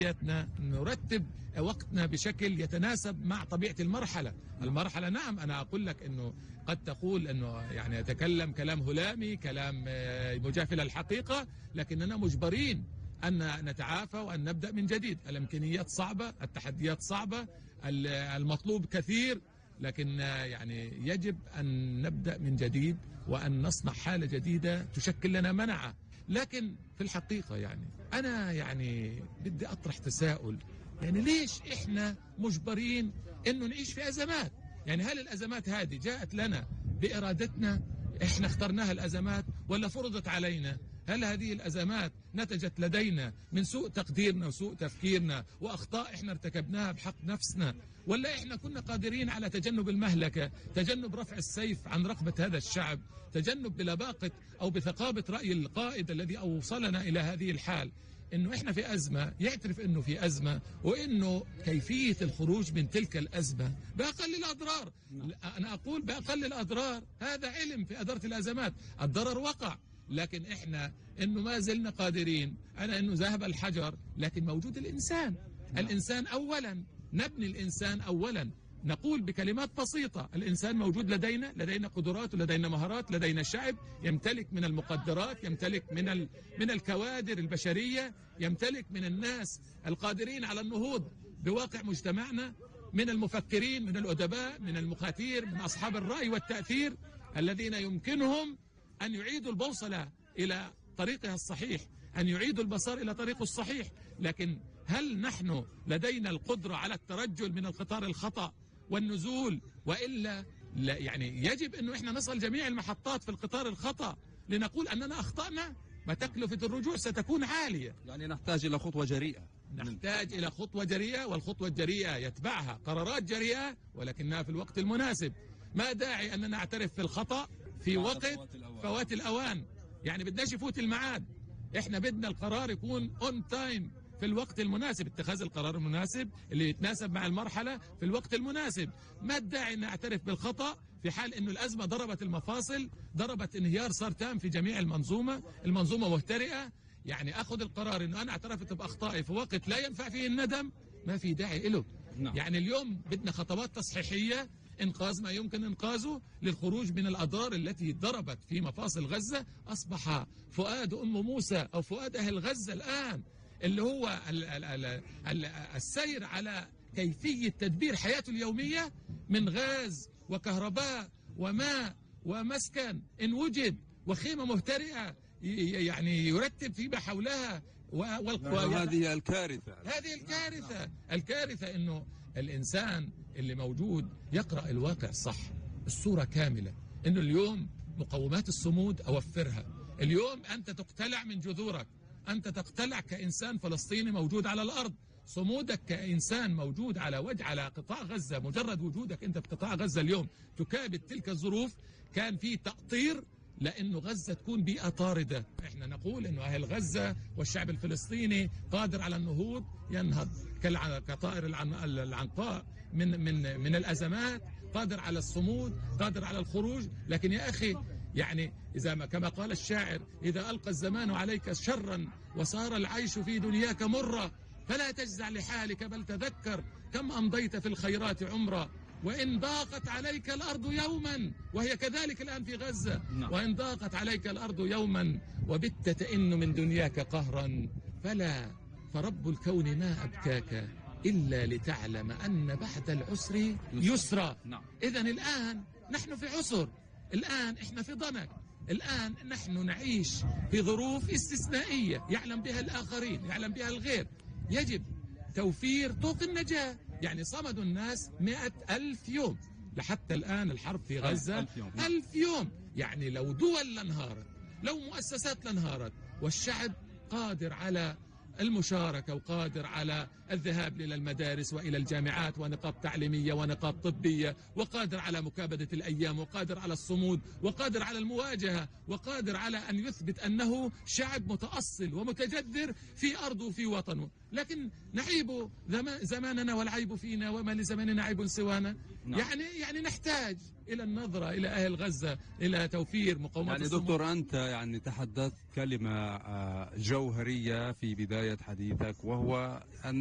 نرتب وقتنا بشكل يتناسب مع طبيعة المرحلة نعم. أنا أقول لك أنه قد تقول أنه يعني يتكلم كلام هلامي، كلام مجاف للحقيقة، لكننا مجبرين أن نتعافى وأن نبدأ من جديد. الإمكانيات صعبة، التحديات صعبة، المطلوب كثير، لكن يعني يجب أن نبدأ من جديد وأن نصنع حالة جديدة تشكل لنا منعة. لكن في الحقيقة يعني أنا يعني بدي أطرح تساؤل، يعني ليش إحنا مجبرين إنه نعيش في أزمات؟ يعني هل الأزمات هذه جاءت لنا بإرادتنا؟ إحنا اخترناها الأزمات ولا فرضت علينا؟ هل هذه الأزمات نتجت لدينا من سوء تقديرنا وسوء تفكيرنا وأخطاء إحنا ارتكبناها بحق نفسنا، ولا إحنا كنا قادرين على تجنب المهلكة، تجنب رفع السيف عن رقبة هذا الشعب، تجنب بلباقة أو بثقابة رأي القائد الذي أوصلنا إلى هذه الحال؟ إنه إحنا في أزمة، يعترف إنه في أزمة وإنه كيفية الخروج من تلك الأزمة بأقل الأضرار. أنا أقول بأقل الأضرار، هذا علم في إدارة الأزمات. الضرر وقع، لكن إحنا إنه ما زلنا قادرين على إنه ذهب الحجر، لكن موجود الإنسان. الإنسان أولا، نبني الإنسان أولا. نقول بكلمات بسيطة الإنسان موجود لدينا قدرات ولدينا مهارات، لدينا شعب يمتلك من المقدرات، يمتلك من الكوادر البشرية، يمتلك من الناس القادرين على النهوض بواقع مجتمعنا، من المفكرين، من الأدباء، من المخاتير، من أصحاب الرأي والتأثير، الذين يمكنهم أن يعيدوا البوصلة إلى طريقها الصحيح، أن يعيدوا البصر إلى طريقه الصحيح. لكن هل نحن لدينا القدرة على الترجل من القطار الخطأ والنزول؟ وإلا لا، يعني يجب أنه إحنا نصل جميع المحطات في القطار الخطأ لنقول أننا أخطأنا، ما تكلفة الرجوع ستكون عالية. يعني نحتاج إلى خطوة جريئة، نحتاج إلى خطوة جريئة، والخطوة الجريئة يتبعها قرارات جريئة ولكنها في الوقت المناسب. ما داعي أن نعترف في الخطأ في وقت فوات الأوان. يعني بدناش يفوت الميعاد، إحنا بدنا القرار يكون اون تايم، في الوقت المناسب، اتخاذ القرار المناسب اللي يتناسب مع المرحلة في الوقت المناسب. ما الداعي أن نعترف بالخطأ في حال أنه الأزمة ضربت المفاصل، ضربت انهيار صار تام في جميع المنظومة مهترئة. يعني أخذ القرار أنه أنا اعترفت بأخطائي في وقت لا ينفع فيه الندم، ما في داعي له. يعني اليوم بدنا خطوات تصحيحية، إنقاذ ما يمكن إنقاذه للخروج من الأضرار التي ضربت في مفاصل غزة. أصبح فؤاد أم موسى أو فؤاد أهل غزة الآن اللي هو السير على كيفية تدبير حياته اليومية من غاز وكهرباء وماء ومسكن إن وجد وخيمة مهترئة يعني يرتب فيما حولها. هذه الكارثة، الكارثة إنه الإنسان اللي موجود يقرأ الواقع صح، الصورة كاملة. إنه اليوم مقومات الصمود أوفرها. اليوم أنت تقتلع من جذورك، أنت تقتلع كإنسان فلسطيني موجود على الأرض. صمودك كإنسان موجود على قطاع غزة، مجرد وجودك أنت في قطاع غزة اليوم تكابد تلك الظروف. كان في تأطير لأنه غزة تكون بيئة طاردة. احنا نقول أنه أهل غزة والشعب الفلسطيني قادر على النهوض، ينهض كطائر العنقاء من الأزمات، قادر على الصمود، قادر على الخروج. لكن يا أخي يعني إذا كما قال الشاعر: إذا ألقى الزمان عليك شرا وصار العيش في دنياك مرة، فلا تجزع لحالك بل تذكر كم أمضيت في الخيرات عمرا. وإن ضاقت عليك الأرض يوما، وهي كذلك الآن في غزة، وإن ضاقت عليك الأرض يوما وبت تئن من دنياك قهرا، فرب الكون ما أبكاك إلا لتعلم أن بعد العسر يسرا. إذن الآن نحن في عسر، الآن إحنا في ضنك، الآن نحن نعيش في ظروف استثنائية يعلم بها الآخرين، يعلم بها الغير. يجب توفير طوق النجاة. يعني صمدوا الناس 100,000 يوم لحتى الآن الحرب في غزة 1000 يوم. يعني لو دول لانهارت، لو مؤسسات لانهارت، والشعب قادر على المشاركة وقادر على الذهاب إلى المدارس وإلى الجامعات ونقاط تعليمية ونقاط طبية، وقادر على مكابدة الأيام، وقادر على الصمود، وقادر على المواجهة، وقادر على أن يثبت أنه شعب متأصل ومتجذر في أرضه وفي وطنه. لكن نعيب زماننا والعيب فينا، وما لزماننا عيب سوانا. يعني نحتاج إلى النظرة إلى أهل غزة، إلى توفير مقومات يعني الصمود. دكتور، أنت يعني تحدثت كلمة جوهرية في بداية حديثك، وهو أن